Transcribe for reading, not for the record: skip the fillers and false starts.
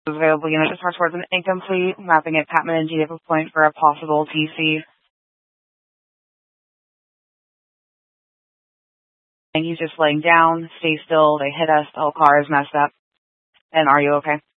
Available unit is marked towards an incomplete, mapping at Patman and Geneva Point for a possible TC. And he's just laying down, stay still, they hit us, the whole car is messed up. And are you okay?